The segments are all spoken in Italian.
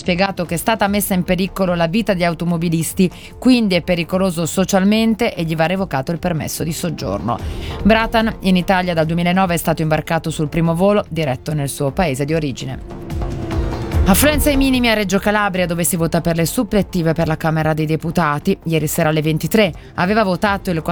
spiegato che è stata messa in pericolo la vita di automobilisti, quindi è pericoloso socialmente e gli va revocato il permesso di soggiorno. Bratan in Italia dal 2009 è stato imbarcato sul primo volo diretto nel suo paese di origine. Affluenza ai minimi a Reggio Calabria, dove si vota per le supplettive per la Camera dei Deputati. Ieri sera alle 23 aveva votato il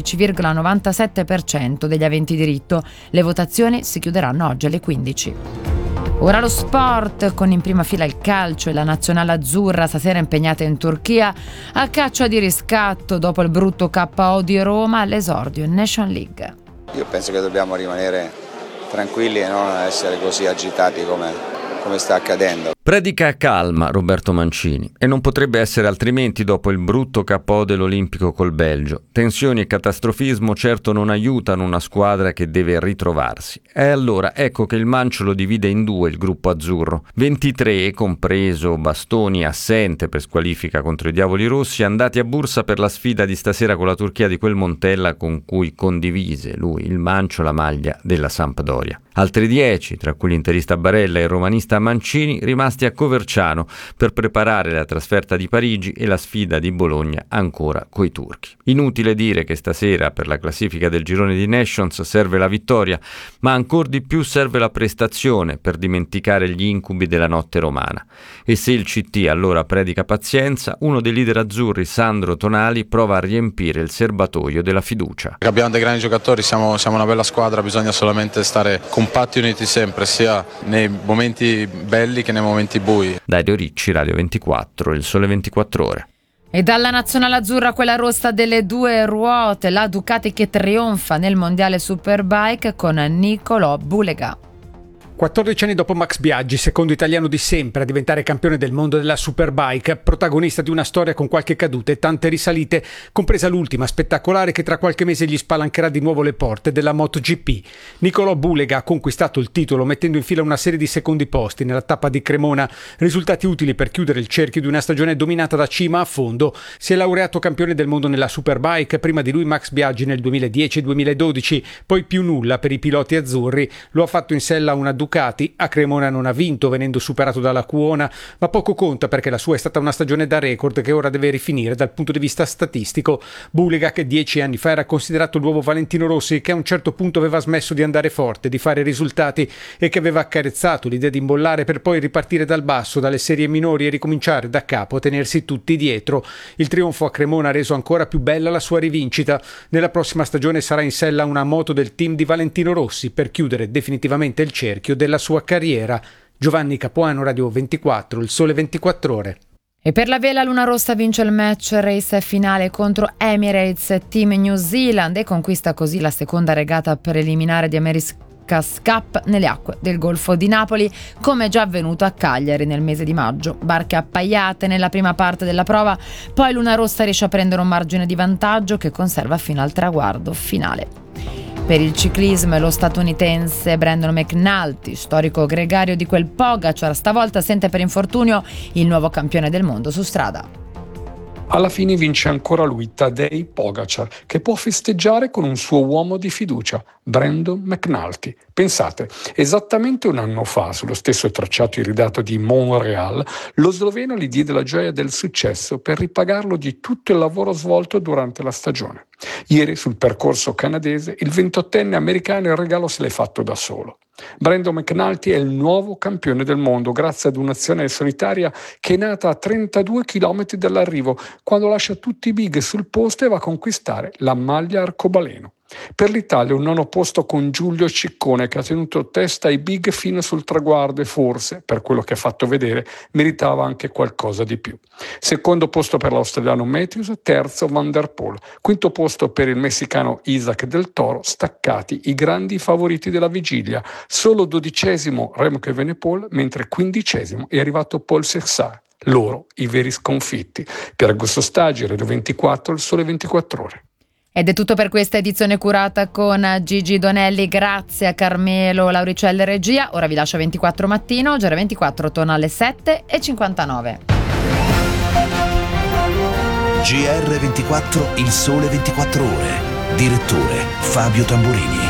14,97% degli aventi diritto. Le votazioni si chiuderanno oggi alle 15. Ora lo sport, con in prima fila il calcio e la nazionale azzurra stasera impegnata in Turchia a caccia di riscatto dopo il brutto KO di Roma all'esordio in Nation League. Io penso che dobbiamo rimanere tranquilli e non essere così agitati come sta accadendo. Predica calma Roberto Mancini, e non potrebbe essere altrimenti dopo il brutto KO dell'Olimpico col Belgio. Tensioni e catastrofismo certo non aiutano una squadra che deve ritrovarsi. E allora ecco che il Mancio lo divide in due il gruppo azzurro. 23, compreso Bastoni assente per squalifica contro i Diavoli Rossi, andati a Bursa per la sfida di stasera con la Turchia di quel Montella con cui condivise lui, il Mancio, la maglia della Sampdoria. Altri 10, tra cui l'interista Barella e il romanista Mancini, rimasti a Coverciano per preparare la trasferta di Parigi e la sfida di Bologna ancora coi turchi. Inutile dire che stasera per la classifica del girone di Nations serve la vittoria, ma ancor di più serve la prestazione per dimenticare gli incubi della notte romana. E se il CT allora predica pazienza, uno dei leader azzurri, Sandro Tonali, prova a riempire il serbatoio della fiducia. Abbiamo dei grandi giocatori, siamo una bella squadra, bisogna solamente stare compatti e uniti sempre, sia nei momenti belli che nei momenti bui. Dario Ricci, Radio 24, Il Sole 24 Ore. E dalla nazionale azzurra quella rossa delle due ruote, la Ducati che trionfa nel mondiale Superbike con Nicolò Bulega. 14 anni dopo Max Biaggi, secondo italiano di sempre a diventare campione del mondo della Superbike, protagonista di una storia con qualche caduta e tante risalite, compresa l'ultima spettacolare che tra qualche mese gli spalancherà di nuovo le porte della MotoGP. Nicolò Bulega ha conquistato il titolo mettendo in fila una serie di secondi posti nella tappa di Cremona, risultati utili per chiudere il cerchio di una stagione dominata da cima a fondo. Si è laureato campione del mondo nella Superbike, prima di lui Max Biaggi nel 2010 e 2012, poi più nulla per i piloti azzurri. Lo ha fatto in sella una Ducati. A Cremona non ha vinto, venendo superato dalla Cuona, ma poco conta perché la sua è stata una stagione da record che ora deve rifinire dal punto di vista statistico. Bulega, che 10 anni fa era considerato il nuovo Valentino Rossi, che a un certo punto aveva smesso di andare forte, di fare risultati e che aveva accarezzato l'idea di imbollare per poi ripartire dal basso, dalle serie minori e ricominciare da capo a tenersi tutti dietro. Il trionfo a Cremona ha reso ancora più bella la sua rivincita. Nella prossima stagione sarà in sella una moto del team di Valentino Rossi per chiudere definitivamente il cerchio della sua carriera. Giovanni Capuano, Radio 24, Il Sole 24 Ore. E per la vela Luna Rossa vince il match race finale contro Emirates Team New Zealand e conquista così la seconda regata preliminare di America's Cup nelle acque del Golfo di Napoli, come già avvenuto a Cagliari nel mese di maggio. Barche appaiate nella prima parte della prova, poi Luna Rossa riesce a prendere un margine di vantaggio che conserva fino al traguardo finale. Per il ciclismo lo statunitense Brandon McNulty, storico gregario di quel Pogacar, stavolta sente per infortunio il nuovo campione del mondo su strada. Alla fine vince ancora lui, Tadej Pogacar, che può festeggiare con un suo uomo di fiducia, Brandon McNulty. Pensate, esattamente un anno fa, sullo stesso tracciato iridato di Montréal, lo sloveno gli diede la gioia del successo per ripagarlo di tutto il lavoro svolto durante la stagione. Ieri, sul percorso canadese, il 28enne americano il regalo se l'è fatto da solo. Brandon McNulty è il nuovo campione del mondo grazie ad un'azione solitaria che è nata a 32 km dall'arrivo, quando lascia tutti i big sul posto e va a conquistare la maglia arcobaleno. Per l'Italia un nono posto con Giulio Ciccone, che ha tenuto testa ai big fino sul traguardo e forse, per quello che ha fatto vedere, meritava anche qualcosa di più. Secondo posto per l'australiano Matthews, terzo Van der Poel, quinto posto per il messicano Isaac del Toro, staccati i grandi favoriti della vigilia, solo 12° Remco Evenepoel, mentre 15° è arrivato Paul Sexar. Loro i veri sconfitti. Per Augusto Stagi, Radio 24, Il Sole 24 Ore. Ed è tutto per questa edizione curata con Gigi Donelli, grazie a Carmelo Lauricelle regia. Ora vi lascio 24 mattino, Gera 24 torna alle 7:59. GR24, Il Sole 24 Ore. Direttore Fabio Tamburini.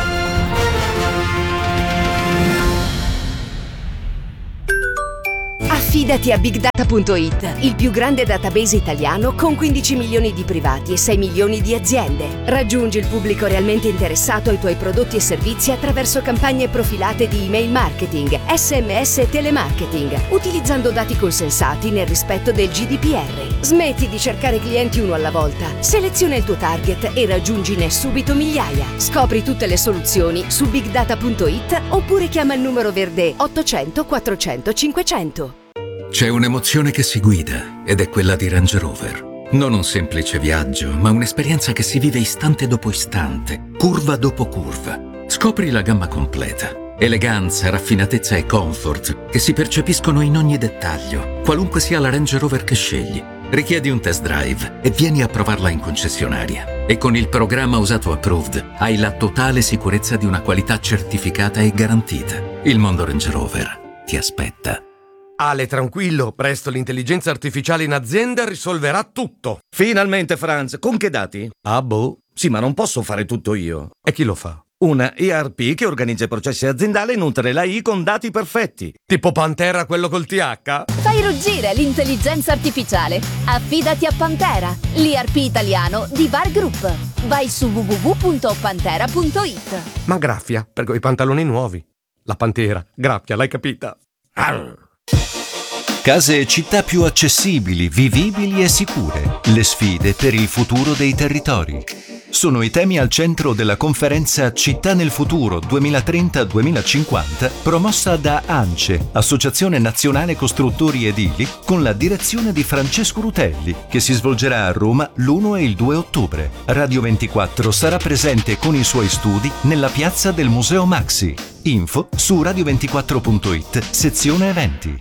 Affidati a BigData.it, il più grande database italiano con 15 milioni di privati e 6 milioni di aziende. Raggiungi il pubblico realmente interessato ai tuoi prodotti e servizi attraverso campagne profilate di email marketing, SMS e telemarketing, utilizzando dati consensati nel rispetto del GDPR. Smetti di cercare clienti uno alla volta, seleziona il tuo target e raggiungine subito migliaia. Scopri tutte le soluzioni su BigData.it oppure chiama il numero verde 800 400 500. C'è un'emozione che si guida ed è quella di Range Rover. Non un semplice viaggio, ma un'esperienza che si vive istante dopo istante, curva dopo curva. Scopri la gamma completa. Eleganza, raffinatezza e comfort che si percepiscono in ogni dettaglio, qualunque sia la Range Rover che scegli. Richiedi un test drive e vieni a provarla in concessionaria. E con il programma Usato Approved hai la totale sicurezza di una qualità certificata e garantita. Il mondo Range Rover ti aspetta. Ale, tranquillo, presto l'intelligenza artificiale in azienda risolverà tutto. Finalmente, Franz, con che dati? Ah, boh. Sì, ma non posso fare tutto io. E chi lo fa? Una ERP che organizza i processi aziendali e nutre l'AI con dati perfetti. Tipo Pantera, quello col TH? Fai ruggire l'intelligenza artificiale. Affidati a Pantera, l'ERP italiano di VAR Group. Vai su www.pantera.it. Ma graffia, per quei pantaloni nuovi. La Pantera, graffia, l'hai capita? Arr. Case e città più accessibili, vivibili e sicure. Le sfide per il futuro dei territori. Sono i temi al centro della conferenza Città nel futuro 2030-2050, promossa da ANCE, Associazione Nazionale Costruttori Edili, con la direzione di Francesco Rutelli, che si svolgerà a Roma l'1 e il 2 ottobre. Radio 24 sarà presente con i suoi studi nella piazza del Museo Maxi. Info su radio24.it, sezione eventi.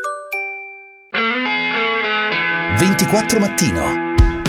24 mattino.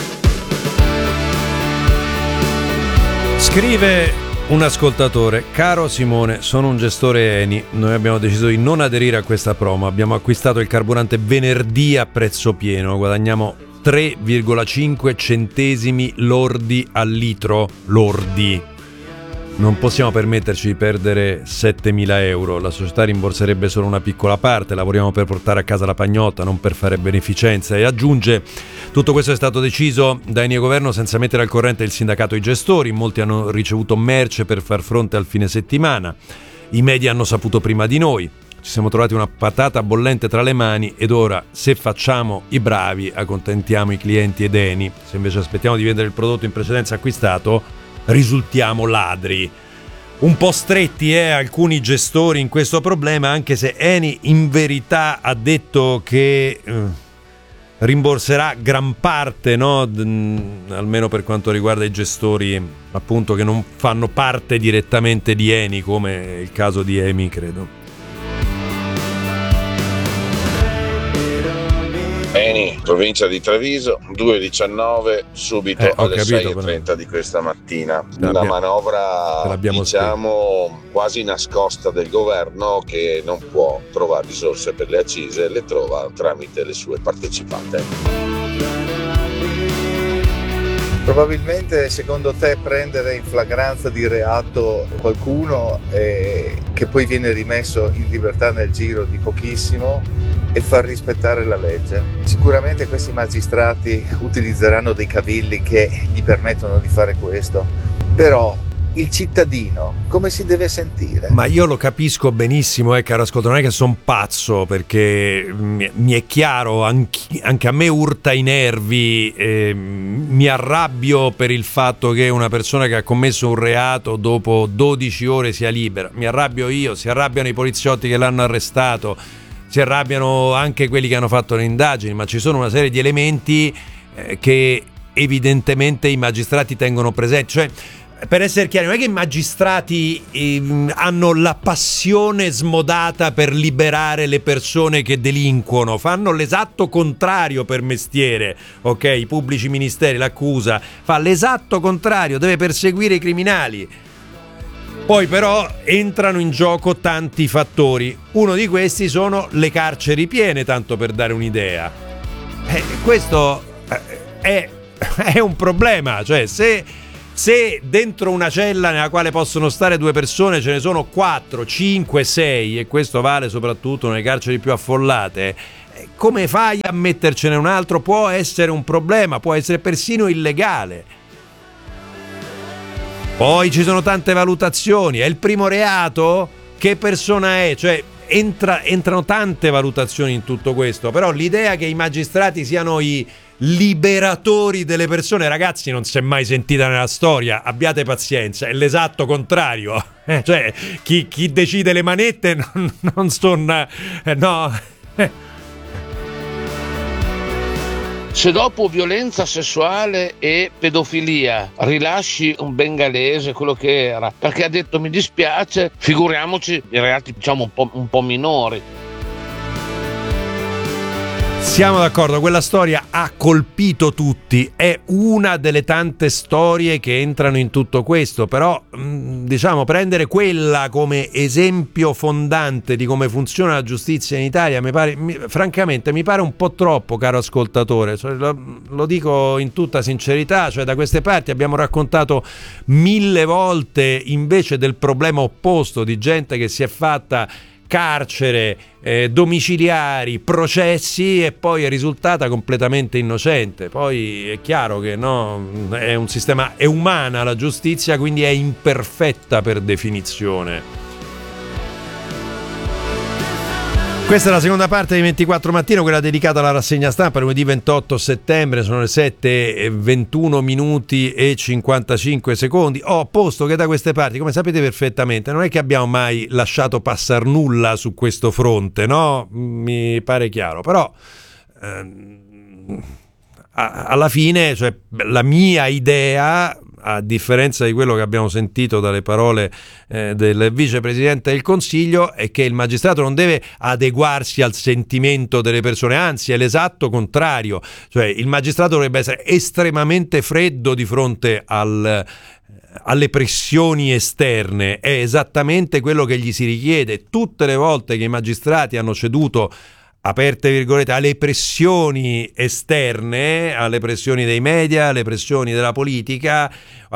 Scrive un ascoltatore: caro Simone, sono un gestore Eni, noi abbiamo deciso di non aderire a questa promo, abbiamo acquistato il carburante venerdì a prezzo pieno, guadagniamo 3,5 centesimi lordi al litro, lordi. Non possiamo permetterci di perdere 7.000 euro, la società rimborserebbe solo una piccola parte, lavoriamo per portare a casa la pagnotta, non per fare beneficenza. E aggiunge: tutto questo è stato deciso da Eni e governo senza mettere al corrente il sindacato e i gestori, molti hanno ricevuto merce per far fronte al fine settimana, i media hanno saputo prima di noi, ci siamo trovati una patata bollente tra le mani ed ora, se facciamo i bravi, accontentiamo i clienti ed Eni, se invece aspettiamo di vendere il prodotto in precedenza acquistato, risultiamo ladri. Un po' stretti alcuni gestori in questo problema, anche se Eni in verità ha detto che rimborserà gran parte, no? Almeno per quanto riguarda i gestori appunto che non fanno parte direttamente di Eni, come il caso di Emi, credo. Eni, provincia di Treviso, 2,19 subito alle 6:30 di questa mattina. Una manovra, diciamo, quasi nascosta del governo, che non può trovare risorse per le accise, le trova tramite le sue partecipate. Probabilmente, secondo te, prendere in flagranza di reato qualcuno che poi viene rimesso in libertà nel giro di pochissimo e far rispettare la legge. Sicuramente questi magistrati utilizzeranno dei cavilli che gli permettono di fare questo, però il cittadino come si deve sentire? Ma io lo capisco benissimo, caro ascoltatore, non è che sono pazzo, perché mi è chiaro, anche a me urta i nervi, mi arrabbio per il fatto che una persona che ha commesso un reato dopo 12 ore sia libera, mi arrabbio io, si arrabbiano i poliziotti che l'hanno arrestato, si arrabbiano anche quelli che hanno fatto le indagini, ma ci sono una serie di elementi che evidentemente i magistrati tengono presenti. Cioè, per essere chiari, non è che i magistrati hanno la passione smodata per liberare le persone che delinquono, fanno l'esatto contrario per mestiere, ok? I pubblici ministeri, l'accusa fa l'esatto contrario, deve perseguire i criminali. Poi però entrano in gioco tanti fattori, uno di questi sono le carceri piene, tanto per dare un'idea. Questo è un problema, cioè se dentro una cella nella quale possono stare 2 persone ce ne sono 4, 5, 6, e questo vale soprattutto nelle carceri più affollate, come fai a mettercene un altro? Può essere un problema, può essere persino illegale. Poi ci sono tante valutazioni. È il primo reato? Che persona è? Cioè entrano tante valutazioni in tutto questo, però l'idea che i magistrati siano i liberatori delle persone, ragazzi, non si è mai sentita nella storia. Abbiate pazienza, è l'esatto contrario. Cioè chi decide le manette non sono no. Se dopo violenza sessuale e pedofilia rilasci un bengalese, quello che era, perché ha detto mi dispiace, figuriamoci i reati diciamo un po' minori. Siamo d'accordo, quella storia ha colpito tutti, è una delle tante storie che entrano in tutto questo, però diciamo prendere quella come esempio fondante di come funziona la giustizia in Italia francamente mi pare un po' troppo, caro ascoltatore, cioè, lo dico in tutta sincerità, cioè da queste parti abbiamo raccontato 1000 volte invece del problema opposto di gente che si è fatta carcere, domiciliari, processi e poi è risultata completamente innocente. Poi è chiaro che no, è un sistema, è umana la giustizia, quindi è imperfetta per definizione. Questa è la seconda parte di 24 Mattino, quella dedicata alla rassegna stampa, lunedì 28 settembre, sono le 7:21 minuti e 55 secondi. Ho posto che da queste parti, come sapete perfettamente, non è che abbiamo mai lasciato passare nulla su questo fronte, no? Mi pare chiaro, però alla fine, cioè, la mia idea, a differenza di quello che abbiamo sentito dalle parole del vicepresidente del Consiglio, è che il magistrato non deve adeguarsi al sentimento delle persone, anzi è l'esatto contrario, cioè il magistrato dovrebbe essere estremamente freddo di fronte alle pressioni esterne, è esattamente quello che gli si richiede. Tutte le volte che i magistrati hanno ceduto, aperte virgolette, alle pressioni esterne, alle pressioni dei media, alle pressioni della politica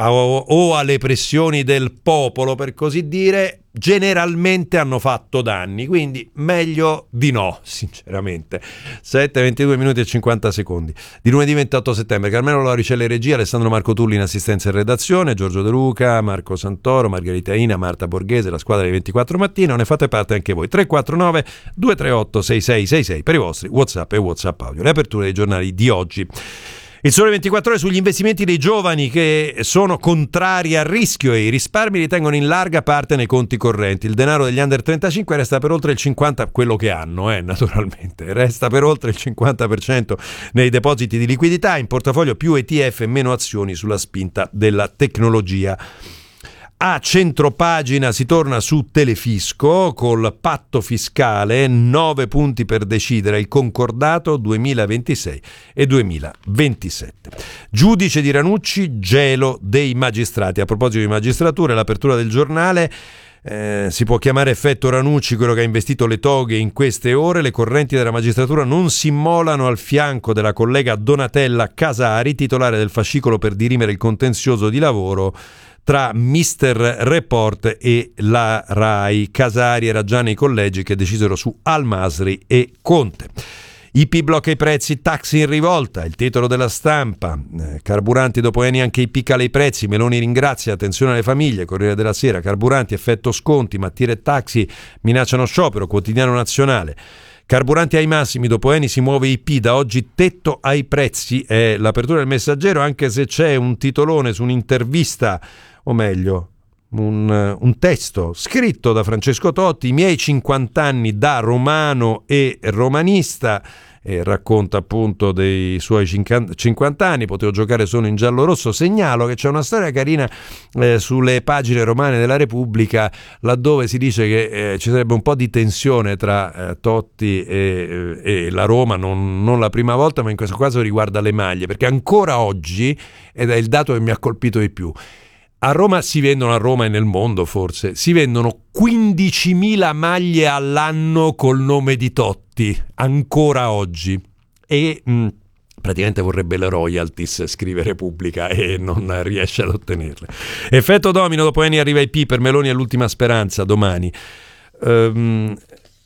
o alle pressioni del popolo, per così dire, generalmente hanno fatto danni, quindi meglio di no, sinceramente. 7:22 minuti e 50 secondi di lunedì 28 settembre. Carmelo Loricelli in regia, Alessandro Marco Tulli in assistenza e redazione, Giorgio De Luca, Marco Santoro, Margherita Ina, Marta Borghese, la squadra di 24 Mattino. Ne fate parte anche voi. 349 238 6666 per i vostri WhatsApp e WhatsApp audio. Le aperture dei giornali di oggi. Il Sole 24 Ore sugli investimenti dei giovani che sono contrari al rischio e i risparmi li tengono in larga parte nei conti correnti. Il denaro degli under 35 resta per oltre il 50%, quello che hanno, naturalmente, resta per oltre il 50% nei depositi di liquidità, in portafoglio più ETF e meno azioni sulla spinta della tecnologia. A centropagina si torna su Telefisco col patto fiscale, 9 punti per decidere il concordato 2026 e 2027. Giudice di Ranucci, gelo dei magistrati. A proposito di magistratura, l'apertura del giornale, si può chiamare effetto Ranucci quello che ha investito le toghe in queste ore. Le correnti della magistratura non si immolano al fianco della collega Donatella Casari, titolare del fascicolo per dirimere il contenzioso di lavoro tra Mister Report e la RAI. Casari era già nei collegi che decisero su Al-Masri e Conte. IP blocca i prezzi, taxi in rivolta, il titolo della Stampa. Carburanti dopo Eni, anche IP cala i prezzi, Meloni ringrazia, attenzione alle famiglie. Corriere della Sera, carburanti, effetto sconti, Mattiere e taxi minacciano sciopero. Quotidiano Nazionale. Carburanti ai massimi, dopo Eni si muove IP, da oggi tetto ai prezzi, è l'apertura del Messaggero, anche se c'è un titolone su un'intervista, o meglio un testo scritto da Francesco Totti, i miei 50 anni da romano e romanista, e racconta appunto dei suoi 50 anni, potevo giocare solo in giallo-rosso. Segnalo che c'è una storia carina sulle pagine romane della Repubblica, laddove si dice che ci sarebbe un po' di tensione tra Totti e la Roma, non la prima volta, ma in questo caso riguarda le maglie, perché ancora oggi, ed è il dato che mi ha colpito di più, a Roma si vendono, a Roma e nel mondo forse, si vendono 15.000 maglie all'anno col nome di Totti, ancora oggi. E praticamente vorrebbe le royalties, scrive Repubblica, e non riesce ad ottenerle. Effetto domino, dopo Eni arriva IP, per Meloni è l'ultima speranza, domani.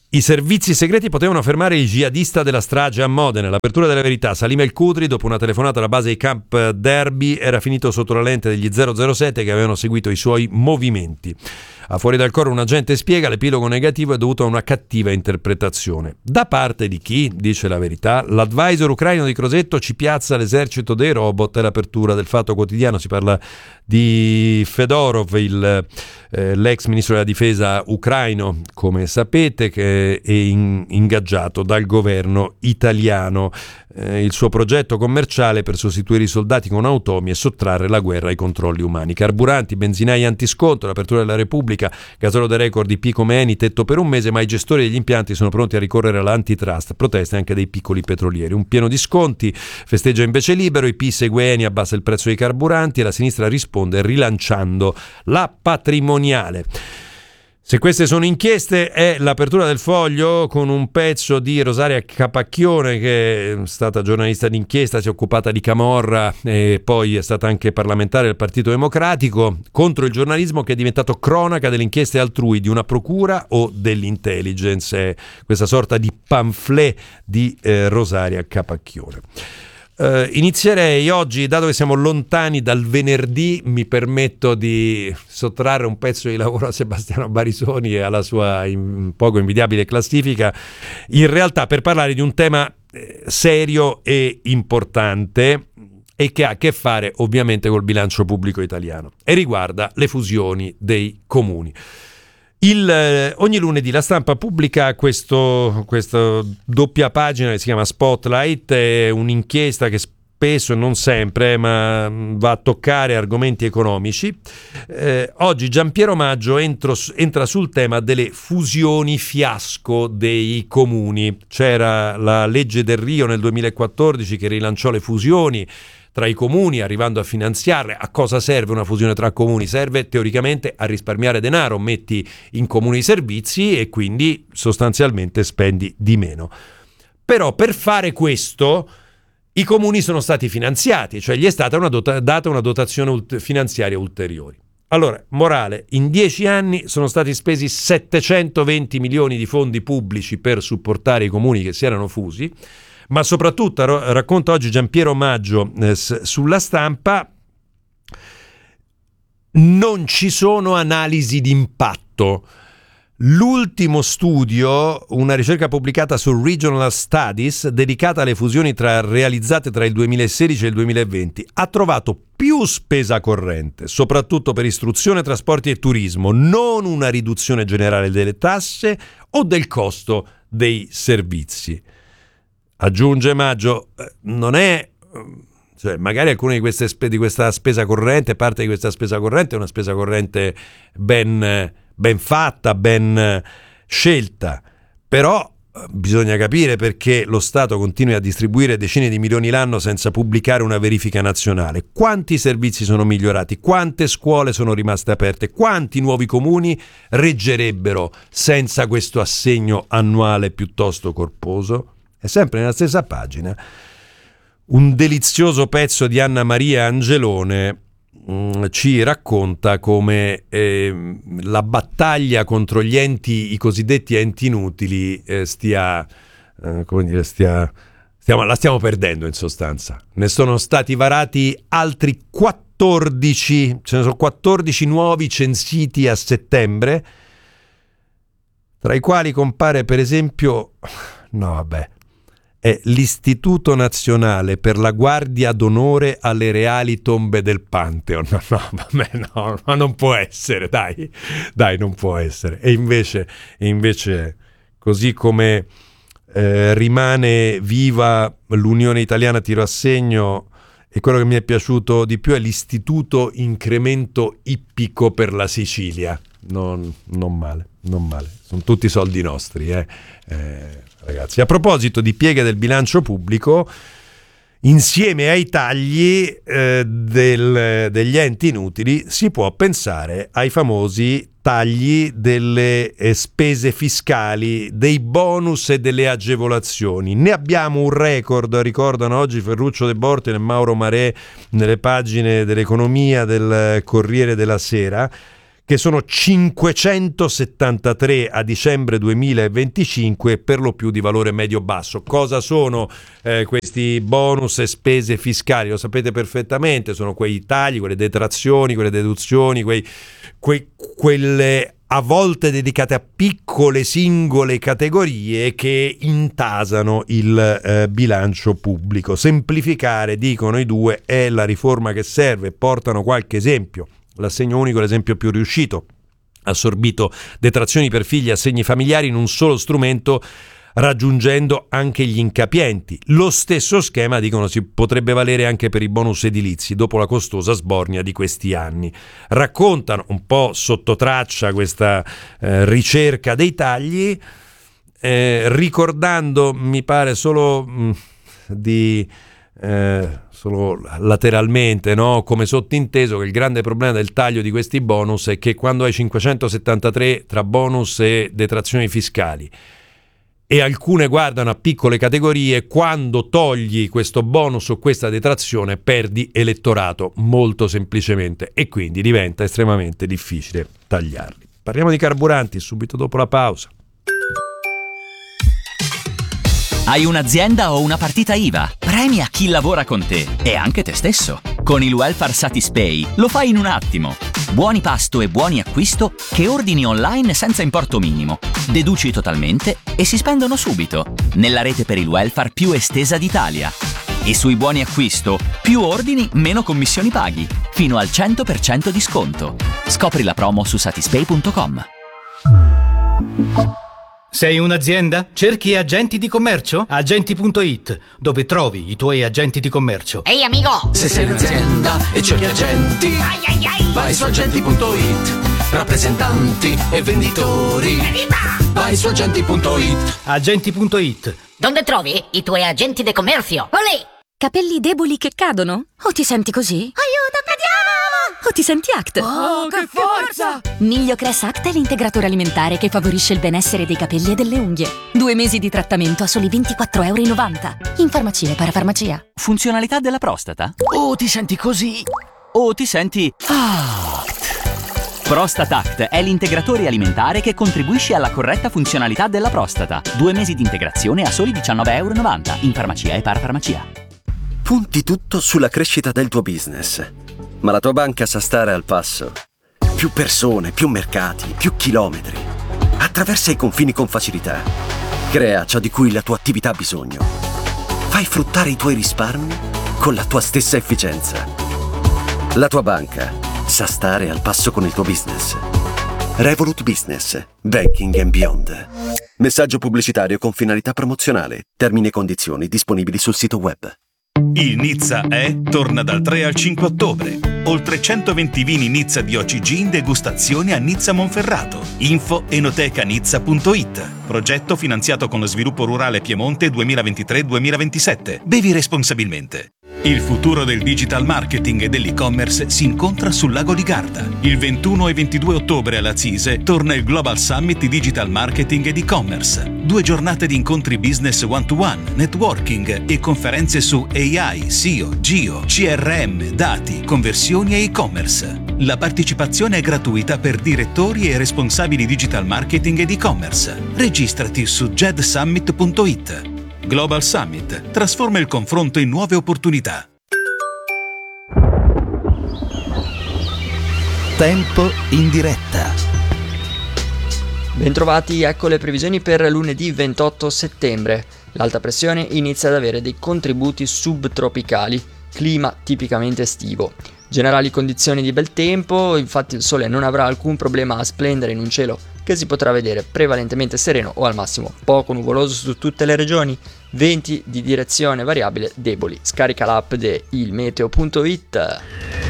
I servizi segreti potevano fermare il jihadista della strage a Modena. L'apertura della verità. Salim El Kudri, dopo una telefonata alla base di Camp Derby, era finito sotto la lente degli 007 che avevano seguito i suoi movimenti. A Fuori dal Coro un agente spiega: l'epilogo negativo è dovuto a una cattiva interpretazione. Da parte di chi? Dice la verità. L'advisor ucraino di Crosetto: ci piazza l'esercito dei robot. È l'apertura del Fatto Quotidiano. Si parla di Fedorov, l'ex ministro della difesa ucraino, come sapete, che è ingaggiato dal governo italiano. Il suo progetto commerciale per sostituire i soldati con automi e sottrarre la guerra ai controlli umani. Carburanti, benzinai antisconto, l'apertura della Repubblica, gasolo da record di Pico Meni, tetto per un mese, ma i gestori degli impianti sono pronti a ricorrere all'antitrust, proteste anche dei piccoli petrolieri. Un pieno di sconti, festeggia invece Libero, i P segue Eni, abbassa il prezzo dei carburanti e la sinistra risponde rilanciando la patrimoniale. Se queste sono inchieste, è l'apertura del Foglio con un pezzo di Rosaria Capacchione, che è stata giornalista d'inchiesta, si è occupata di camorra e poi è stata anche parlamentare del Partito Democratico, contro il giornalismo che è diventato cronaca delle inchieste altrui, di una procura o dell'intelligence. È questa sorta di pamphlet di Rosaria Capacchione. Inizierei oggi, dato che siamo lontani dal venerdì, mi permetto di sottrarre un pezzo di lavoro a Sebastiano Barisoni e alla sua poco invidiabile classifica, in realtà per parlare di un tema serio e importante e che ha a che fare ovviamente col bilancio pubblico italiano e riguarda le fusioni dei comuni. Ogni lunedì la Stampa pubblica questa doppia pagina che si chiama Spotlight, è un'inchiesta che spesso e non sempre ma va a toccare argomenti economici. Oggi Giampiero Maggio entra sul tema delle fusioni fiasco dei comuni. C'era la legge Delrio nel 2014 che rilanciò le fusioni tra i comuni, arrivando a finanziarle. A cosa serve una fusione tra comuni? Serve teoricamente a risparmiare denaro, metti in comune i servizi e quindi sostanzialmente spendi di meno. Però per fare questo i comuni sono stati finanziati, cioè gli è stata data una dotazione finanziaria ulteriore. Allora, morale, in 10 anni sono stati spesi 720 milioni di fondi pubblici per supportare i comuni che si erano fusi, ma soprattutto, racconta oggi Giampiero Maggio sulla Stampa, non ci sono analisi di impatto. L'ultimo studio, una ricerca pubblicata su Regional Studies, dedicata alle fusioni realizzate tra il 2016 e il 2020, ha trovato più spesa corrente, soprattutto per istruzione, trasporti e turismo, non una riduzione generale delle tasse o del costo dei servizi. Aggiunge Maggio, non è, cioè magari alcune di questa spesa corrente, parte di questa spesa corrente è una spesa corrente ben fatta, ben scelta, però bisogna capire perché lo Stato continui a distribuire decine di milioni l'anno senza pubblicare una verifica nazionale. Quanti servizi sono migliorati? Quante scuole sono rimaste aperte? Quanti nuovi comuni reggerebbero senza questo assegno annuale piuttosto corposo? È sempre nella stessa pagina un delizioso pezzo di Anna Maria Angelone ci racconta come la battaglia contro gli enti, i cosiddetti enti inutili, la stiamo perdendo in sostanza. Ne sono stati varati altri 14, ce ne sono 14 nuovi censiti a settembre, tra i quali compare per esempio, è l'Istituto Nazionale per la Guardia d'Onore alle Reali Tombe del Pantheon. No, ma non può essere, dai, non può essere. E invece così come rimane viva l'Unione Italiana Tiro a Segno, e quello che mi è piaciuto di più è l'Istituto Incremento Ippico per la Sicilia. Non male. Sono tutti soldi nostri, ragazzi. A proposito di pieghe del bilancio pubblico, insieme ai tagli degli enti inutili si può pensare ai famosi tagli delle spese fiscali, dei bonus e delle agevolazioni. Ne abbiamo un record, ricordano oggi Ferruccio De Bortoli e Mauro Marè nelle pagine dell'economia del Corriere della Sera, che sono 573 a dicembre 2025, per lo più di valore medio-basso. Cosa sono questi bonus e spese fiscali? Lo sapete perfettamente, sono quei tagli, quelle detrazioni, quelle deduzioni, quelle a volte dedicate a piccole singole categorie che intasano il bilancio pubblico. Semplificare, dicono i due, è la riforma che serve. Portano qualche esempio. L'assegno unico è l'esempio più riuscito, assorbito detrazioni per figli e assegni familiari in un solo strumento, raggiungendo anche gli incapienti. Lo stesso schema, dicono, si potrebbe valere anche per i bonus edilizi dopo la costosa sbornia di questi anni. Raccontano un po' sotto traccia questa ricerca dei tagli, ricordando, mi pare solo solo lateralmente, no? Come sottinteso, che il grande problema del taglio di questi bonus è che quando hai 573 tra bonus e detrazioni fiscali e alcune guardano a piccole categorie, quando togli questo bonus o questa detrazione perdi elettorato, molto semplicemente, e quindi diventa estremamente difficile tagliarli. Parliamo di carburanti subito dopo la pausa. Hai un'azienda o una partita IVA? Premia chi lavora con te e anche te stesso. Con il Welfare Satispay lo fai in un attimo. Buoni pasto e buoni acquisto che ordini online senza importo minimo. Deduci totalmente e si spendono subito. Nella rete per il welfare più estesa d'Italia. E sui buoni acquisto, più ordini, meno commissioni paghi. Fino al 100% di sconto. Scopri la promo su satispay.com. Sei un'azienda? Cerchi agenti di commercio? Agenti.it, dove trovi i tuoi agenti di commercio. Ehi amico! Se sei un'azienda e cerchi agenti, vai su agenti.it. Rappresentanti e venditori, vai su agenti.it. Agenti.it. Dove trovi i tuoi agenti di commercio? Olè! Capelli deboli che cadono? O ti senti così? Aiuto, cadiamo! O ti senti ACT? Oh, che forza! Migliocress ACT è l'integratore alimentare che favorisce il benessere dei capelli e delle unghie. 2 mesi di trattamento a soli €24,90. In farmacia e parafarmacia. Funzionalità della prostata? O ti senti così? O ti senti ACT? Prostate ACT è l'integratore alimentare che contribuisce alla corretta funzionalità della prostata. 2 mesi di integrazione a soli €19,90. In farmacia e parafarmacia. Punti tutto sulla crescita del tuo business, ma la tua banca sa stare al passo. Più persone, più mercati, più chilometri. Attraversa i confini con facilità. Crea ciò di cui la tua attività ha bisogno. Fai fruttare i tuoi risparmi con la tua stessa efficienza. La tua banca sa stare al passo con il tuo business. Revolut Business. Banking and Beyond. Messaggio pubblicitario con finalità promozionale. Termini e condizioni disponibili sul sito web. Il Nizza torna dal 3 al 5 ottobre. Oltre 120 vini Nizza di OCG in degustazione a Nizza Monferrato. Info enotecanizza.it. Progetto finanziato con lo sviluppo rurale Piemonte 2023-2027. Bevi responsabilmente. Il futuro del digital marketing e dell'e-commerce si incontra sul lago di Garda. Il 21 e 22 ottobre alla CISE torna il Global Summit Digital Marketing ed e-commerce. 2 giornate di incontri business one-to-one, networking e conferenze su AI, SEO, Geo, CRM, dati, conversioni e e-commerce. La partecipazione è gratuita per direttori e responsabili digital marketing ed e-commerce. Registrati su jedsummit.it. Global Summit trasforma il confronto in nuove opportunità. Tempo in diretta. Bentrovati, ecco le previsioni per lunedì 28 settembre. L'alta pressione inizia ad avere dei contributi subtropicali, clima tipicamente estivo. Generali condizioni di bel tempo, infatti il sole non avrà alcun problema a splendere in un cielo che si potrà vedere prevalentemente sereno o al massimo poco nuvoloso su tutte le regioni, venti di direzione variabile deboli. Scarica l'app di ilmeteo.it.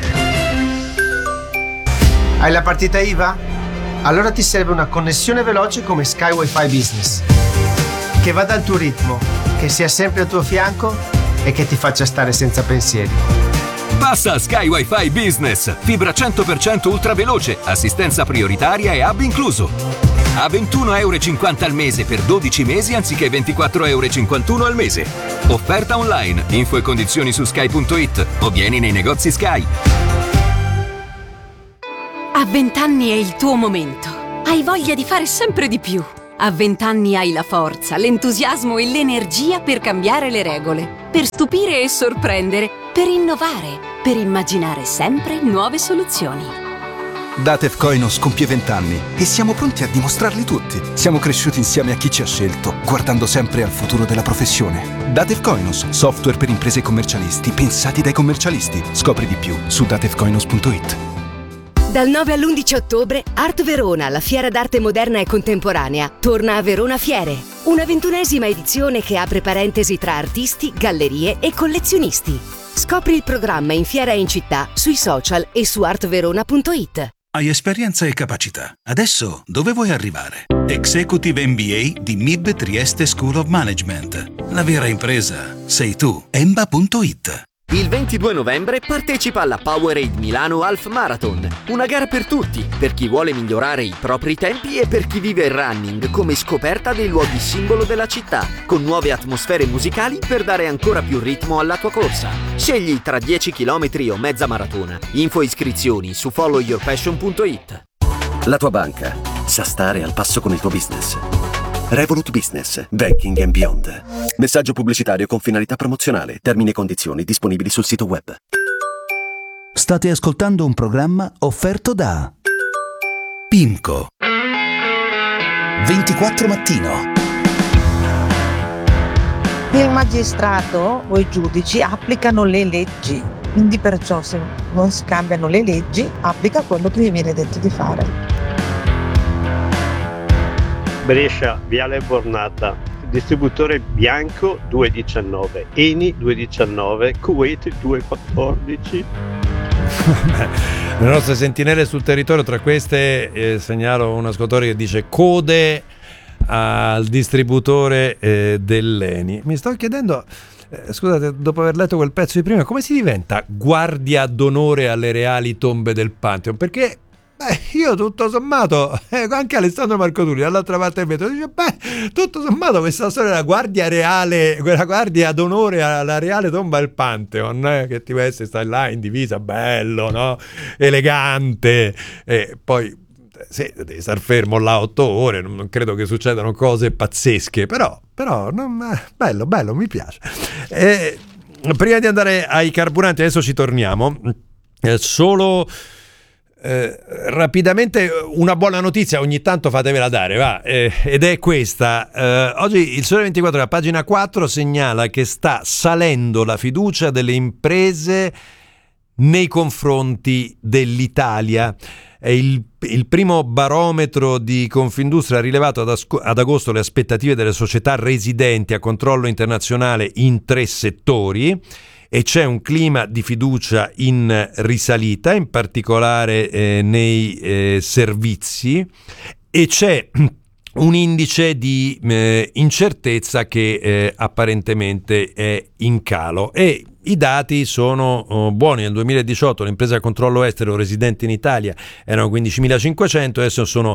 Hai la partita IVA? Allora ti serve una connessione veloce come Sky Wi-Fi Business, che vada al tuo ritmo, che sia sempre al tuo fianco e che ti faccia stare senza pensieri. Passa a Sky Wi-Fi Business, fibra 100% ultra veloce, assistenza prioritaria e hub incluso. A €21,50 al mese per 12 mesi anziché €24,51 al mese. Offerta online, info e condizioni su sky.it o vieni nei negozi Sky. A 20 anni è il tuo momento. Hai voglia di fare sempre di più. A 20 anni hai la forza, l'entusiasmo e l'energia per cambiare le regole, per stupire e sorprendere, per innovare, per immaginare sempre nuove soluzioni. Datev Koinos compie 20 anni e siamo pronti a dimostrarli tutti. Siamo cresciuti insieme a chi ci ha scelto, guardando sempre al futuro della professione. Datev Koinos, software per imprese e commercialisti, pensati dai commercialisti. Scopri di più su datevkoinos.it. Dal 9 all'11 ottobre, Art Verona, la fiera d'arte moderna e contemporanea, torna a Verona Fiere. Una 21ª edizione che apre parentesi tra artisti, gallerie e collezionisti. Scopri il programma in fiera e in città, sui social e su artverona.it. Hai esperienza e capacità. Adesso dove vuoi arrivare? Executive MBA di MIB Trieste School of Management. La vera impresa sei tu. Emba.it. Il 22 novembre partecipa alla Powerade Milano Half Marathon, una gara per tutti, per chi vuole migliorare i propri tempi e per chi vive il running come scoperta dei luoghi simbolo della città, con nuove atmosfere musicali per dare ancora più ritmo alla tua corsa. Scegli tra 10 km o mezza maratona. Info e iscrizioni su followyourpassion.it. La tua banca sa stare al passo con il tuo business. Revolut Business, Banking and Beyond. Messaggio pubblicitario con finalità promozionale. Termini e condizioni disponibili sul sito web. State ascoltando un programma offerto da PIMCO. 24 Mattino. Il magistrato o i giudici applicano le leggi, quindi perciò se non si cambiano le leggi, applica quello che gli viene detto di fare. Brescia, Viale Bornata, distributore Bianco 219, Eni 219, Kuwait 214. Le nostre sentinelle sul territorio, tra queste segnalo un ascoltatore che dice code al distributore dell'Eni. Mi sto chiedendo, scusate, dopo aver letto quel pezzo di prima, come si diventa guardia d'onore alle reali tombe del Pantheon? Perché io tutto sommato, anche Alessandro Marcotulli dall'altra parte del vetro dice, tutto sommato questa storia della guardia reale, quella guardia d'onore alla reale tomba del Pantheon, che ti veste, stai là in divisa, bello, no? Elegante, e poi devi star fermo là 8 ore, non credo che succedano cose pazzesche, però bello, mi piace. Prima di andare ai carburanti, adesso ci torniamo, solo rapidamente una buona notizia, ogni tanto fatevela dare, va, ed è questa. Oggi il Sole 24, la pagina 4, segnala che sta salendo la fiducia delle imprese nei confronti dell'Italia. È il primo barometro di Confindustria ha rilevato ad agosto le aspettative delle società residenti a controllo internazionale in 3 settori, e c'è un clima di fiducia in risalita, in particolare nei servizi, e c'è un indice di incertezza che apparentemente è in calo, e i dati sono buoni. Nel 2018 le imprese a controllo estero residenti in Italia erano 15.500, adesso sono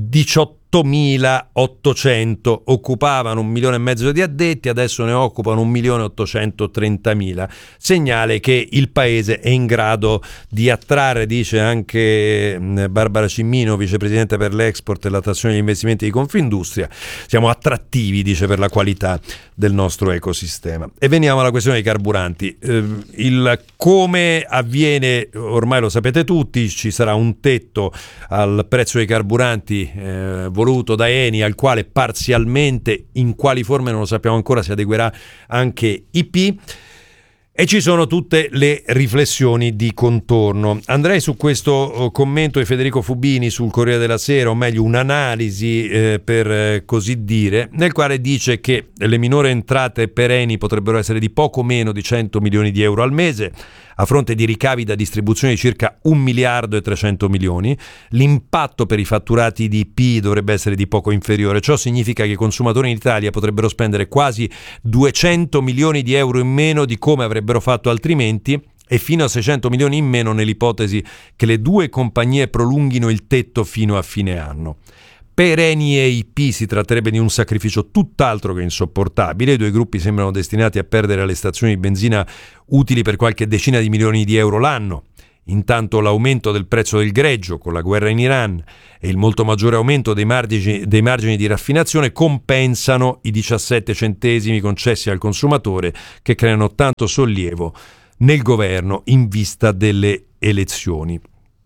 18.800, occupavano 1,5 milioni di addetti, adesso ne occupano 1.830.000, segnale che il paese è in grado di attrarre, dice anche Barbara Cimmino, vicepresidente per l'export e l'attrazione degli investimenti di Confindustria, siamo attrattivi, dice, per la qualità del nostro ecosistema. E veniamo alla questione dei carburanti. Il come avviene ormai lo sapete tutti, ci sarà un tetto al prezzo dei carburanti voluto da Eni, al quale parzialmente, in quali forme non lo sappiamo ancora, si adeguerà anche IP, e ci sono tutte le riflessioni di contorno. Andrei su questo commento di Federico Fubini sul Corriere della Sera, o meglio un'analisi per così dire, nel quale dice che le minori entrate per Eni potrebbero essere di poco meno di 100 milioni di euro al mese, a fronte di ricavi da distribuzione di circa 1 miliardo e 300 milioni. L'impatto per i fatturati di IP dovrebbe essere di poco inferiore. Ciò significa che i consumatori in Italia potrebbero spendere quasi 200 milioni di euro in meno di come avrebbero fatto altrimenti, e fino a 600 milioni in meno nell'ipotesi che le due compagnie prolunghino il tetto fino a fine anno. Per Eni e IP si tratterebbe di un sacrificio tutt'altro che insopportabile. I due gruppi sembrano destinati a perdere alle stazioni di benzina utili per qualche decina di milioni di euro l'anno. Intanto l'aumento del prezzo del greggio con la guerra in Iran e il molto maggiore aumento dei margini di raffinazione compensano i 17 centesimi concessi al consumatore, che creano tanto sollievo nel governo in vista delle elezioni.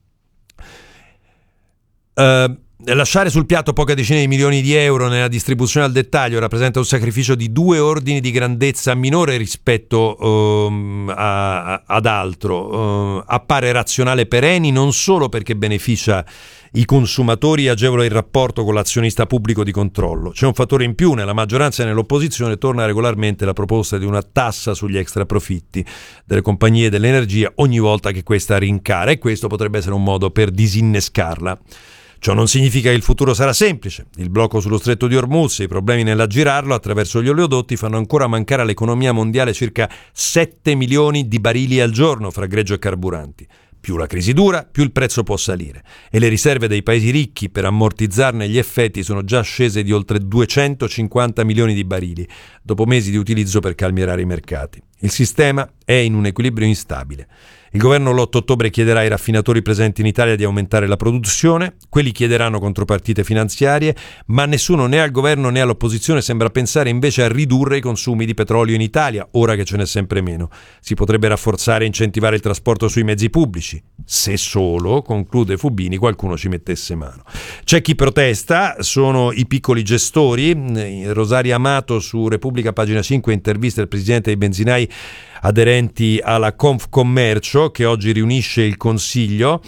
Lasciare sul piatto poche decine di milioni di euro nella distribuzione al dettaglio rappresenta un sacrificio di 2 ordini di grandezza minore rispetto ad altro. Appare razionale per Eni non solo perché beneficia i consumatori e agevola il rapporto con l'azionista pubblico di controllo. C'è un fattore in più: nella maggioranza e nell'opposizione torna regolarmente la proposta di una tassa sugli extraprofitti delle compagnie dell'energia ogni volta che questa rincara, e questo potrebbe essere un modo per disinnescarla. Ciò non significa che il futuro sarà semplice. Il blocco sullo stretto di Hormuz e i problemi nell'aggirarlo attraverso gli oleodotti fanno ancora mancare all'economia mondiale circa 7 milioni di barili al giorno fra greggio e carburanti. Più la crisi dura, più il prezzo può salire, e le riserve dei paesi ricchi per ammortizzarne gli effetti sono già scese di oltre 250 milioni di barili, dopo mesi di utilizzo per calmierare i mercati. Il sistema è in un equilibrio instabile. Il governo l'8 ottobre chiederà ai raffinatori presenti in Italia di aumentare la produzione, quelli chiederanno contropartite finanziarie, ma nessuno, né al governo né all'opposizione, sembra pensare invece a ridurre i consumi di petrolio in Italia, ora che ce n'è sempre meno. Si potrebbe rafforzare e incentivare il trasporto sui mezzi pubblici, se solo, conclude Fubini, qualcuno ci mettesse mano. C'è chi protesta, sono i piccoli gestori. Rosaria Amato su Repubblica, pagina 5, intervista il presidente dei benzinai aderenti alla Confcommercio, che oggi riunisce il Consiglio.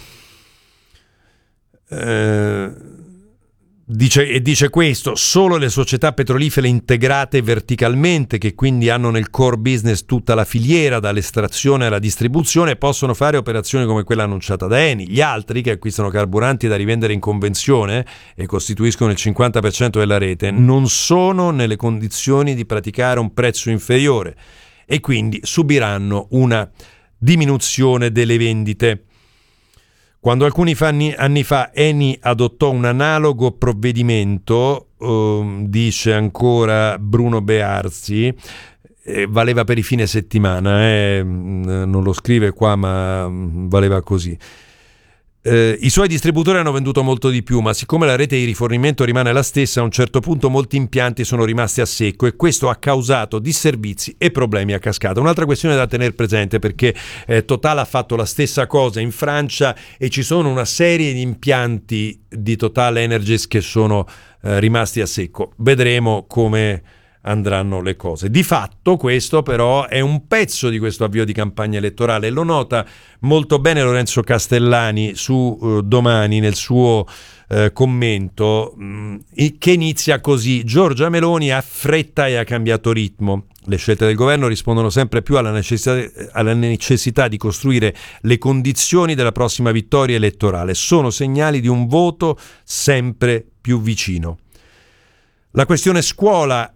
Dice questo: solo le società petrolifere integrate verticalmente, che quindi hanno nel core business tutta la filiera dall'estrazione alla distribuzione, possono fare operazioni come quella annunciata da Eni. Gli altri, che acquistano carburanti da rivendere in convenzione e costituiscono il 50% della rete, non sono nelle condizioni di praticare un prezzo inferiore e quindi subiranno una diminuzione delle vendite. Quando alcuni anni fa Eni adottò un analogo provvedimento, dice ancora Bruno Bearzi, valeva per i fine settimana, non lo scrive qua, ma valeva così. I suoi distributori hanno venduto molto di più, ma siccome la rete di rifornimento rimane la stessa, a un certo punto molti impianti sono rimasti a secco e questo ha causato disservizi e problemi a cascata. Un'altra questione da tenere presente, perché Total ha fatto la stessa cosa in Francia e ci sono una serie di impianti di Total Energies che sono rimasti a secco. Vedremo come andranno le cose. Di fatto questo però è un pezzo di questo avvio di campagna elettorale. Lo nota molto bene Lorenzo Castellani su Domani nel suo commento, che inizia così: Giorgia Meloni ha fretta e ha cambiato ritmo. Le scelte del governo rispondono sempre più alla necessità di costruire le condizioni della prossima vittoria elettorale. Sono segnali di un voto sempre più vicino. La questione scuola,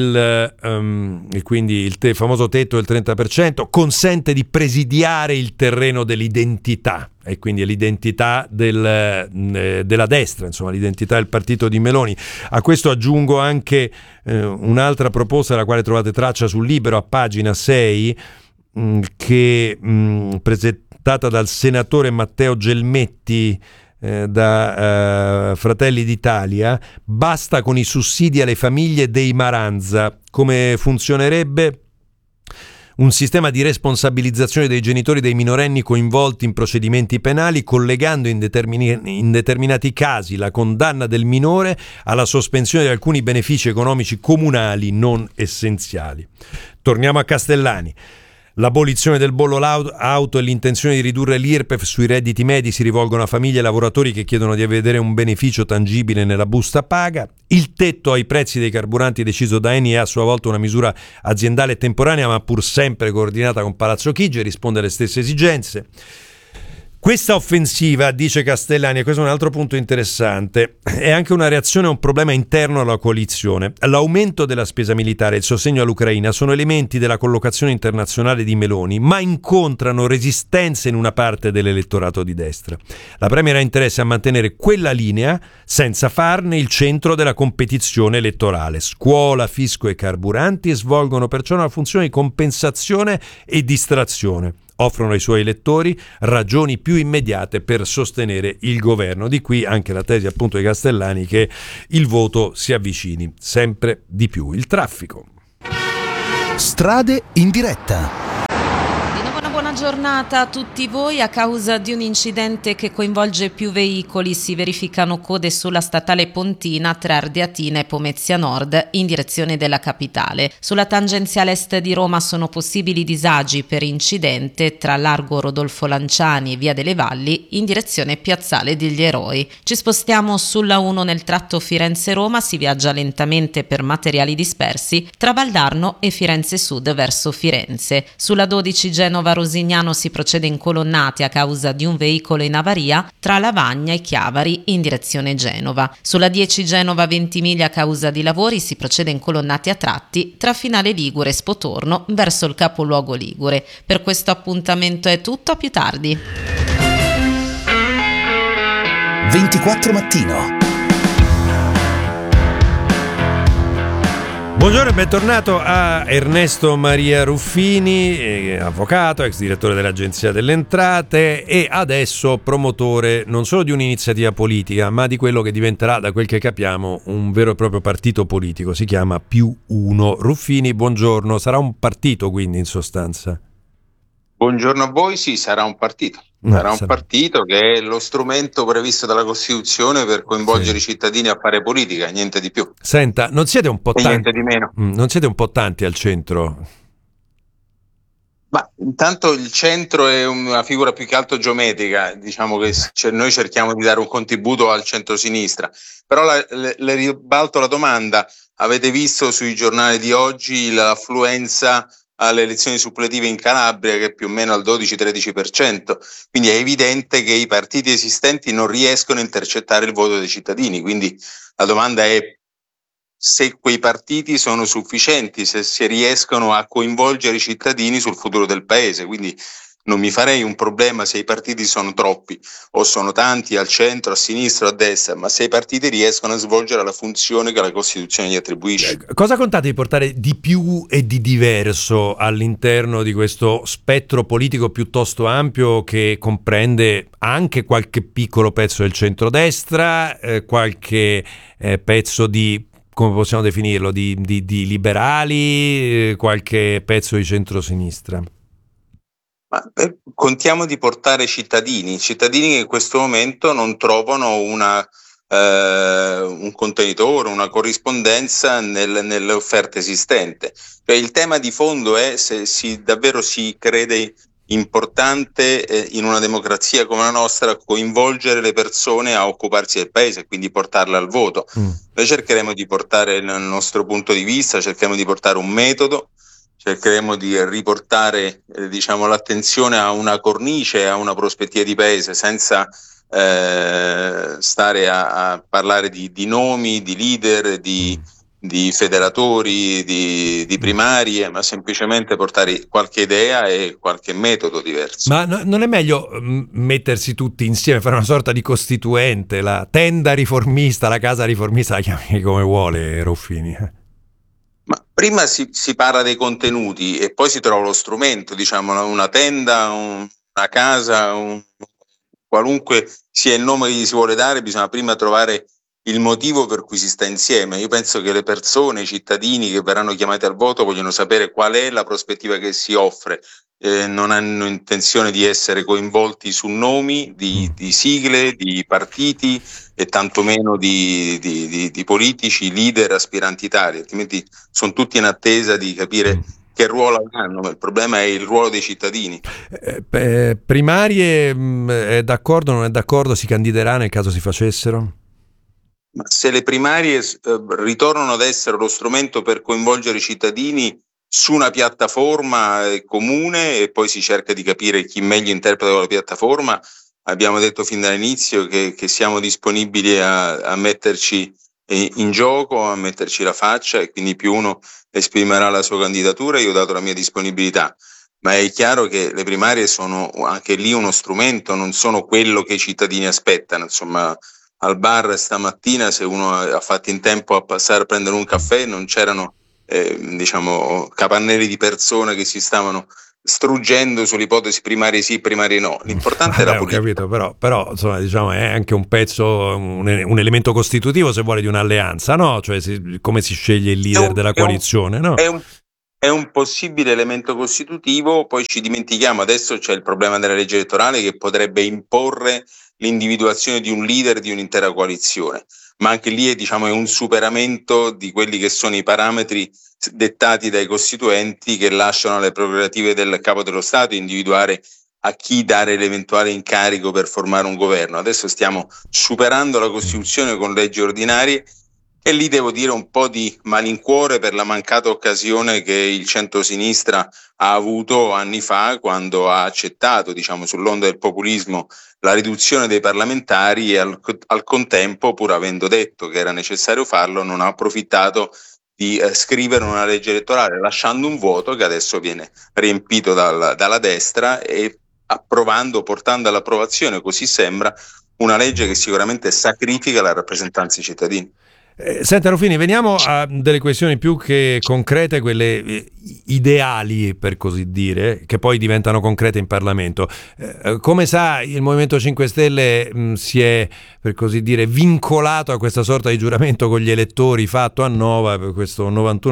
e quindi il famoso tetto del 30%, consente di presidiare il terreno dell'identità, e quindi è l'identità della destra, insomma l'identità del partito di Meloni. A questo aggiungo anche un'altra proposta della quale trovate traccia sul Libero a pagina 6, che presentata dal senatore Matteo Gelmetti da Fratelli d'Italia. Basta con i sussidi alle famiglie dei Maranza. Come funzionerebbe? Un sistema di responsabilizzazione dei genitori dei minorenni coinvolti in procedimenti penali, collegando in determinati casi la condanna del minore alla sospensione di alcuni benefici economici comunali non essenziali. Torniamo a Castellani. L'abolizione del bollo auto e l'intenzione di ridurre l'IRPEF sui redditi medi si rivolgono a famiglie e lavoratori che chiedono di vedere un beneficio tangibile nella busta paga. Il tetto ai prezzi dei carburanti deciso da Eni è a sua volta una misura aziendale temporanea, ma pur sempre coordinata con Palazzo Chigi e risponde alle stesse esigenze. Questa offensiva, dice Castellani, e questo è un altro punto interessante, è anche una reazione a un problema interno alla coalizione. L'aumento della spesa militare e il sostegno all'Ucraina sono elementi della collocazione internazionale di Meloni, ma incontrano resistenze in una parte dell'elettorato di destra. La Premier ha interesse a mantenere quella linea senza farne il centro della competizione elettorale. Scuola, fisco e carburanti svolgono perciò una funzione di compensazione e distrazione. offrono ai suoi elettori ragioni più immediate per sostenere il governo. Di qui anche la tesi appunto di Castellani che il voto si avvicini sempre di più. Il traffico. Strade in diretta. Buona giornata a tutti voi. A causa di un incidente che coinvolge più veicoli si verificano code sulla statale Pontina tra Ardeatina e Pomezia Nord in direzione della capitale. Sulla tangenziale est di Roma sono possibili disagi per incidente tra Largo Rodolfo Lanciani e Via delle Valli in direzione Piazzale degli Eroi. Ci spostiamo sulla 1 nel tratto Firenze-Roma, si viaggia lentamente per materiali dispersi tra Valdarno e Firenze Sud verso Firenze. Sulla 12 Genova-Rosignano si procede in colonnati a causa di un veicolo in avaria tra Lavagna e Chiavari in direzione Genova. Sulla 10 Genova-Ventimiglia a causa di lavori si procede in colonnati a tratti tra Finale Ligure e Spotorno verso il capoluogo ligure. Per questo appuntamento è tutto, a più tardi. 24 mattino. Buongiorno e bentornato a Ernesto Maria Ruffini, avvocato, ex direttore dell'Agenzia delle Entrate e adesso promotore non solo di un'iniziativa politica, ma di quello che diventerà, da quel che capiamo, un vero e proprio partito politico. Si chiama Più Uno. Ruffini, buongiorno. Sarà un partito, quindi, in sostanza? Buongiorno a voi. Sì, sarà un partito. Sarà un partito che è lo strumento previsto dalla Costituzione per coinvolgere i cittadini a fare politica, niente di più. Senta, non siete un po' tanti? Niente di meno. Non siete un po' tanti al centro? Ma intanto il centro è una figura più che altro geometrica, diciamo che noi cerchiamo di dare un contributo al centro-sinistra, però le ribalto la domanda: avete visto sui giornali di oggi l'affluenza alle elezioni suppletive in Calabria, che è più o meno al 12-13%, quindi è evidente che i partiti esistenti non riescono a intercettare il voto dei cittadini. Quindi la domanda è se quei partiti sono sufficienti, se si riescono a coinvolgere i cittadini sul futuro del paese. Quindi non mi farei un problema se i partiti sono troppi o sono tanti al centro, a sinistra o a destra, ma se i partiti riescono a svolgere la funzione che la Costituzione gli attribuisce. Cosa contate di portare di più e di diverso all'interno di questo spettro politico piuttosto ampio che comprende anche qualche piccolo pezzo del centrodestra, qualche pezzo di, come possiamo definirlo, di liberali, qualche pezzo di centrosinistra? Contiamo di portare cittadini che in questo momento non trovano un contenitore, una corrispondenza nell'offerta esistente. Cioè, il tema di fondo è se davvero si crede importante in una democrazia come la nostra coinvolgere le persone a occuparsi del paese, quindi portarle al voto. Noi cercheremo di portare il nostro punto di vista, cercheremo di portare un metodo, cercheremo di riportare l'attenzione a una cornice, a una prospettiva di paese, senza stare a parlare di nomi, di leader, di federatori, di primarie, ma semplicemente portare qualche idea e qualche metodo diverso. Ma non è meglio mettersi tutti insieme, fare una sorta di costituente, la tenda riformista, la casa riformista, la chiami come vuole Ruffini? Ma prima si parla dei contenuti e poi si trova lo strumento, una tenda, una casa, qualunque sia il nome che gli si vuole dare, bisogna prima trovare il motivo per cui si sta insieme. Io penso che le persone, i cittadini che verranno chiamati al voto vogliono sapere qual è la prospettiva che si offre, non hanno intenzione di essere coinvolti su nomi di sigle, di partiti e tantomeno di politici, leader, aspiranti tali, altrimenti sono tutti in attesa di capire che ruolo hanno. Il problema è il ruolo dei cittadini. Primarie, è d'accordo, non è d'accordo? Si candiderà nel caso si facessero? Ma se le primarie ritornano ad essere lo strumento per coinvolgere i cittadini su una piattaforma comune e poi si cerca di capire chi meglio interpreta quella piattaforma, abbiamo detto fin dall'inizio che siamo disponibili a metterci in gioco, a metterci la faccia, e quindi Più Uno esprimerà la sua candidatura. Io ho dato la mia disponibilità, ma è chiaro che le primarie sono anche lì uno strumento, non sono quello che i cittadini aspettano. Insomma, al bar stamattina, se uno ha fatto in tempo a passare a prendere un caffè, non c'erano capannelli di persone che si stavano struggendo sull'ipotesi primarie sì, primarie no. L'importante è la politica. Ho capito, però insomma, diciamo, è anche un pezzo, un elemento costitutivo, se vuole, di un'alleanza, no? Cioè come si sceglie il leader della coalizione, no? È un possibile elemento costitutivo, poi ci dimentichiamo, adesso c'è il problema della legge elettorale che potrebbe imporre l'individuazione di un leader di un'intera coalizione, ma anche lì è un superamento di quelli che sono i parametri dettati dai costituenti, che lasciano alle prerogative del capo dello Stato individuare a chi dare l'eventuale incarico per formare un governo. Adesso stiamo superando la Costituzione con leggi ordinarie, e lì devo dire un po' di malincuore per la mancata occasione che il centrosinistra ha avuto anni fa, quando ha accettato, sull'onda del populismo, la riduzione dei parlamentari, e al contempo, pur avendo detto che era necessario farlo, non ha approfittato di scrivere una legge elettorale, lasciando un vuoto che adesso viene riempito dalla destra e portando all'approvazione, così sembra, una legge che sicuramente sacrifica la rappresentanza ai cittadini. Senta Ruffini, veniamo a delle questioni più che concrete, quelle ideali per così dire, che poi diventano concrete in Parlamento. Come sa, il Movimento 5 Stelle si è, per così dire, vincolato a questa sorta di giuramento con gli elettori fatto a Nova, per questo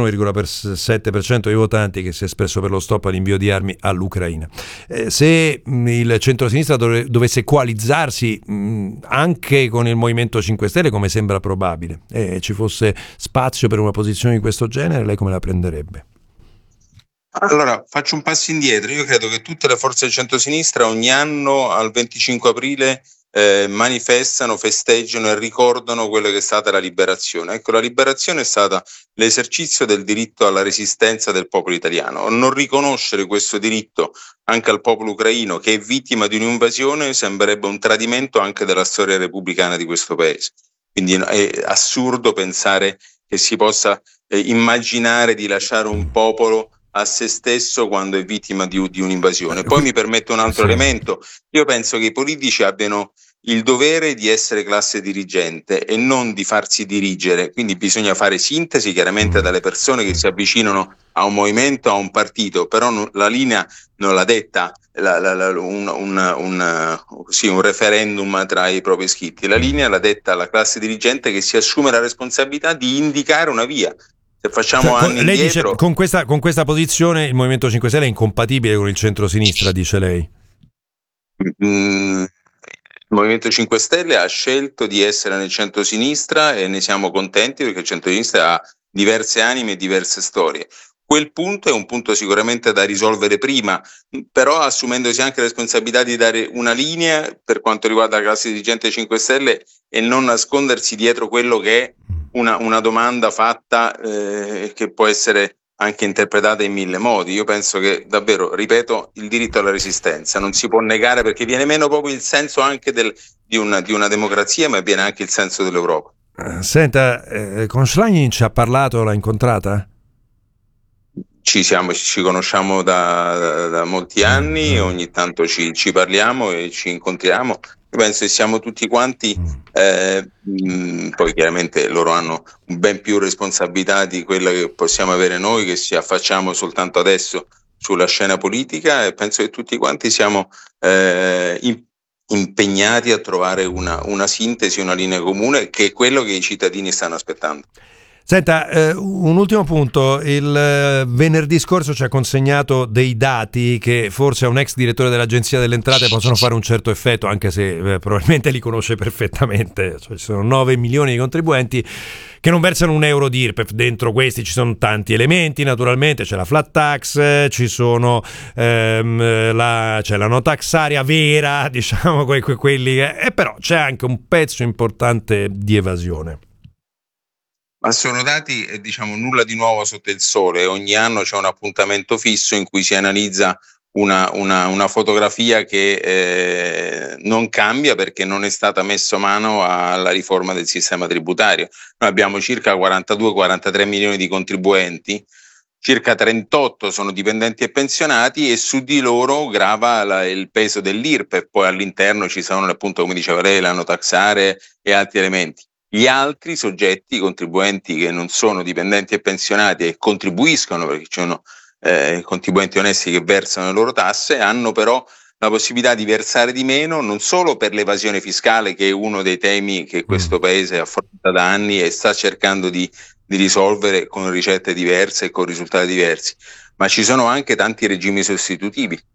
91,7% dei votanti che si è espresso per lo stop all'invio di armi all'Ucraina. Se il centrosinistra dovesse coalizzarsi anche con il Movimento 5 Stelle, come sembra probabile, ci fosse spazio per una posizione di questo genere, lei come la prenderebbe? Allora, faccio un passo indietro. Io credo che tutte le forze del centrosinistra ogni anno al 25 aprile manifestano, festeggiano e ricordano quello che è stata la liberazione. Ecco, la liberazione è stata l'esercizio del diritto alla resistenza del popolo italiano. Non riconoscere questo diritto anche al popolo ucraino, che è vittima di un'invasione, sembrerebbe un tradimento anche della storia repubblicana di questo paese. Quindi è assurdo pensare che si possa immaginare di lasciare un popolo a se stesso quando è vittima di un'invasione. Poi mi permetto un altro elemento. Io penso che i politici abbiano il dovere di essere classe dirigente e non di farsi dirigere, quindi bisogna fare sintesi chiaramente dalle persone che si avvicinano a un movimento, a un partito, però la linea non l'ha detta un referendum tra i propri iscritti, la linea l'ha detta la classe dirigente, che si assume la responsabilità di indicare una via. Se facciamo anni lei indietro, dice, con questa posizione il Movimento 5 Stelle è incompatibile con il centro-sinistra, dice lei? Il Movimento 5 Stelle ha scelto di essere nel centro-sinistra e ne siamo contenti, perché il centro-sinistra ha diverse anime e diverse storie. Quel punto è un punto sicuramente da risolvere prima, però assumendosi anche la responsabilità di dare una linea per quanto riguarda la classe dirigente 5 Stelle e non nascondersi dietro quello che è una domanda fatta che può essere anche interpretata in mille modi. Io penso che davvero, ripeto, il diritto alla resistenza non si può negare, perché viene meno proprio il senso anche di una democrazia, ma viene anche il senso dell'Europa. Senta, con Schlein ci ha parlato, l'ha incontrata? Ci conosciamo da molti anni, ogni tanto ci parliamo e ci incontriamo. Io penso che siamo tutti quanti, poi chiaramente loro hanno ben più responsabilità di quella che possiamo avere noi, che ci affacciamo soltanto adesso sulla scena politica, e penso che tutti quanti siamo impegnati a trovare una sintesi, una linea comune, che è quello che i cittadini stanno aspettando. Senta, un ultimo punto. Il venerdì scorso ci ha consegnato dei dati che forse a un ex direttore dell'Agenzia delle Entrate possono fare un certo effetto, anche se probabilmente li conosce perfettamente. Cioè, ci sono 9 milioni di contribuenti che non versano un euro di IRPEF. Dentro questi ci sono tanti elementi, naturalmente c'è la flat tax, ci sono c'è la no tax area vera, diciamo quelli, e però c'è anche un pezzo importante di evasione. Ma sono dati, nulla di nuovo sotto il sole. Ogni anno c'è un appuntamento fisso in cui si analizza una fotografia che non cambia, perché non è stata messa mano alla riforma del sistema tributario. Noi abbiamo circa 42-43 milioni di contribuenti, circa 38 sono dipendenti e pensionati, e su di loro grava il peso dell'IRPEF. Poi all'interno ci sono, appunto, come diceva lei, la no tax area e altri elementi. Gli altri soggetti, contribuenti che non sono dipendenti e pensionati e contribuiscono, perché ci sono contribuenti onesti che versano le loro tasse, hanno però la possibilità di versare di meno, non solo per l'evasione fiscale, che è uno dei temi che questo paese affronta da anni e sta cercando di risolvere con ricette diverse e con risultati diversi, ma ci sono anche tanti regimi sostitutivi.